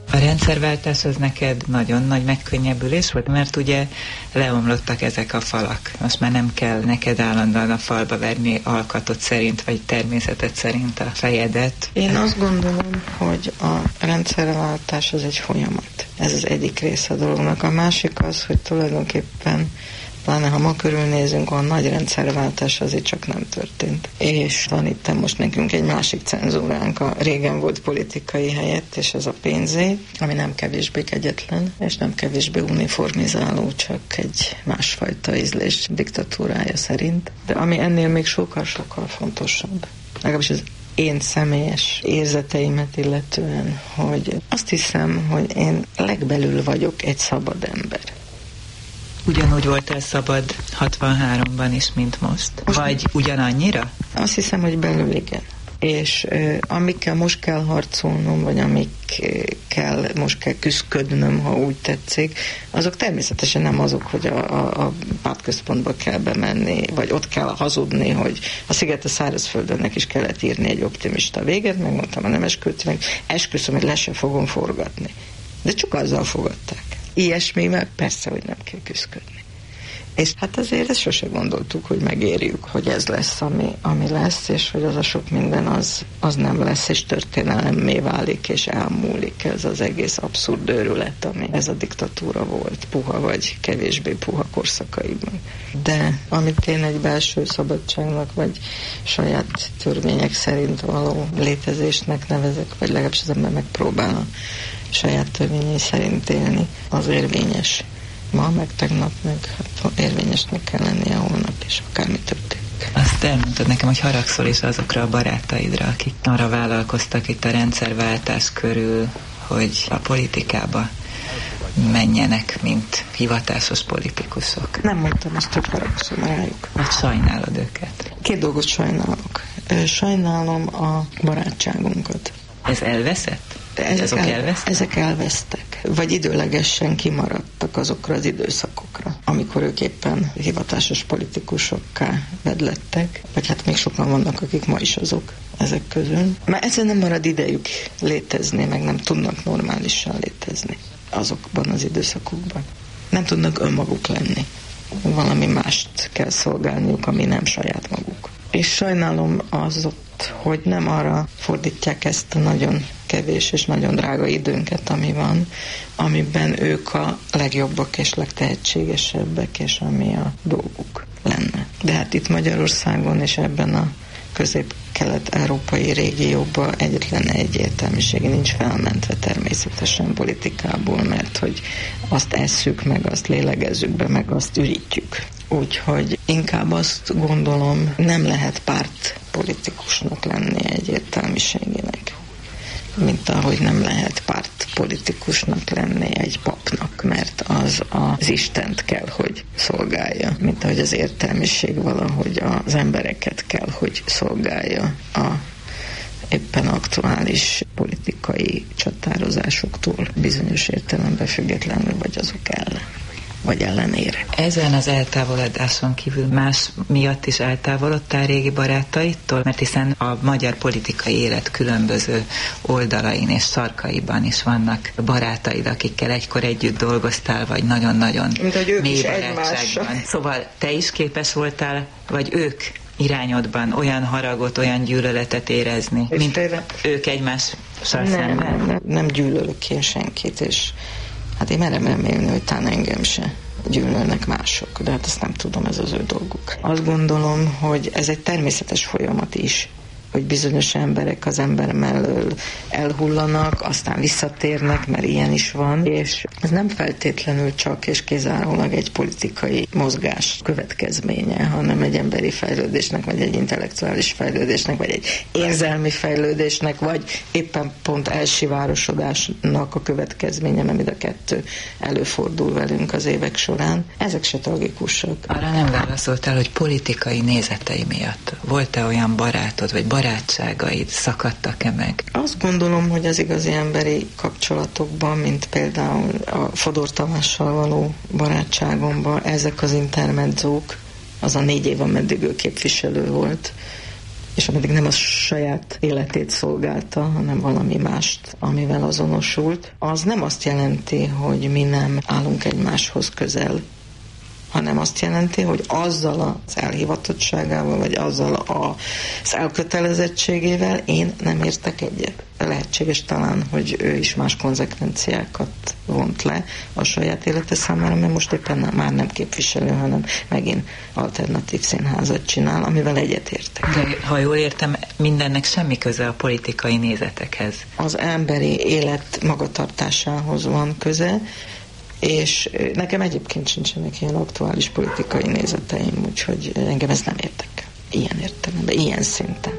A rendszerváltás az neked nagyon nagy megkönnyebbülés volt, mert ugye leomlottak ezek a falak. Most már nem kell neked állandóan a falba verni alkatot szerint, vagy természetet szerint a fejedet. Én azt gondolom, hogy a rendszerváltás az egy folyamat. Ez az egyik része a dolognak. A másik az, hogy tulajdonképpen pláne ha ma körülnézünk, a nagy rendszerváltás azért csak nem történt. És van itt most nekünk egy másik cenzúránk, a régen volt politikai helyett, és ez a pénzé, ami nem kevésbé kegyetlen, és nem kevésbé uniformizáló, csak egy másfajta ízlés diktatúrája szerint. De ami ennél még sokkal-sokkal fontosabb, legalábbis az én személyes érzeteimet illetően, hogy azt hiszem, hogy én legbelül vagyok egy szabad ember. Ugyanúgy voltál szabad 63-ban is, mint most? Vagy ugyanannyira? Azt hiszem, hogy belül igen. És amikkel most kell harcolnom, vagy amikkel most kell küszködnöm, ha úgy tetszik, azok természetesen nem azok, hogy a pártközpontba kell bemenni, vagy ott kell hazudni, hogy a Szigete szárazföldönnek is kellett írni egy optimista véget, megmondtam a Nemeskültinek, esküszöm, hogy le se fogom forgatni. De csak azzal fogadták. Ilyesmivel persze, hogy nem kell küszködni. És hát azért ezt sose gondoltuk, hogy megérjük, hogy ez lesz, ami lesz, és hogy az a sok minden az nem lesz, és történelemmé válik, és elmúlik ez az egész abszurd őrület, ami ez a diktatúra volt, puha vagy kevésbé puha korszakaiban. De amit én egy belső szabadságnak, vagy saját törvények szerint való létezésnek nevezek, vagy legalábbis az ember megpróbál a saját törvényei szerint élni, az érvényes. Ma, meg tegnap, meg hát érvényesnek kell lennie holnap, és akármi történik. Azt elmondtad nekem, hogy haragszol is azokra a barátaidra, akik arra vállalkoztak itt a rendszerváltás körül, hogy a politikába menjenek, mint hivatásos politikusok. Nem mondtam, ezt csak haragszom rájuk. Vagy sajnálod őket? Két dolgot sajnálok. Sajnálom a barátságunkat. Ez elveszett? Ezek elvesztek, vagy időlegesen kimaradtak azokra az időszakokra, amikor ők éppen hivatásos politikusokká vedlettek, vagy hát még sokan vannak, akik ma is azok ezek közül. Mert ezzel nem marad idejük létezni, meg nem tudnak normálisan létezni azokban az időszakokban. Nem tudnak önmaguk lenni. Valami mást kell szolgálniuk, ami nem saját maguk. És sajnálom azot, hogy nem arra fordítják ezt a nagyon kevés és nagyon drága időnket, ami van, amiben ők a legjobbak és legtehetségesebbek, és ami a dolguk lenne. De hát itt Magyarországon és ebben a közép-kelet-európai régióban egyetlen egyértelműsége nincs felmentve természetesen politikából, mert hogy azt esszük, meg azt lélegezzük be, meg azt ürítjük. Úgyhogy inkább azt gondolom, nem lehet pártpolitikusnak lenni egy értelmiségének, mint ahogy nem lehet pártpolitikusnak lenni egy papnak, mert az Istent kell, hogy szolgálja, mint ahogy az értelmiség valahogy az embereket kell, hogy szolgálja a éppen aktuális politikai csatározásoktól bizonyos értelemben függetlenül, vagy azok ellen, vagy ellenére. Ezen az eltávolodáson kívül más miatt is eltávolodtál régi barátaitól? Mert hiszen a magyar politikai élet különböző oldalain és sarkaiban is vannak barátaid, akikkel egykor együtt dolgoztál, vagy nagyon-nagyon mély barátságban. Szóval te is képes voltál, vagy ők irányodban olyan haragot, olyan gyűlöletet érezni, mint ők egymással szemben? Nem gyűlölök én senkit, és hát én merem remélni, hogy talán engem se gyűlölnek mások, de hát ezt nem tudom, ez az ő dolguk. Azt gondolom, hogy ez egy természetes folyamat is, hogy bizonyos emberek az ember mellől elhullanak, aztán visszatérnek, mert ilyen is van, és ez nem feltétlenül csak és kizárólag egy politikai mozgás következménye, hanem egy emberi fejlődésnek, vagy egy intellektuális fejlődésnek, vagy egy érzelmi fejlődésnek, vagy éppen pont elsivárosodásnak a következménye, mert mind a kettő előfordul velünk az évek során. Ezek se tragikusak. Arra nem válaszoltál, hogy politikai nézetei miatt volt-e olyan barátod, vagy barátságaid szakadtak-e meg? Azt gondolom, hogy az igazi emberi kapcsolatokban, mint például a Fodor Tamással való barátságomban, ezek az intermedzók, az a 4 év, ameddig ő képviselő volt, és ameddig nem a saját életét szolgálta, hanem valami mást, amivel azonosult, az nem azt jelenti, hogy mi nem állunk egymáshoz közel, hanem azt jelenti, hogy azzal az elhivatottságával, vagy azzal az elkötelezettségével én nem értek egyet. Lehetséges talán, hogy ő is más konzekvenciákat vont le a saját élete számára, mert most éppen már nem képviselő, hanem megint alternatív színházat csinál, amivel egyetértek. De ha jól értem, mindennek semmi köze a politikai nézetekhez. Az emberi élet magatartásához van köze, és nekem egyébként sincsenek ilyen aktuális politikai nézeteim, úgyhogy engem ez nem érdekel. Ilyen értelemben, ilyen szinten.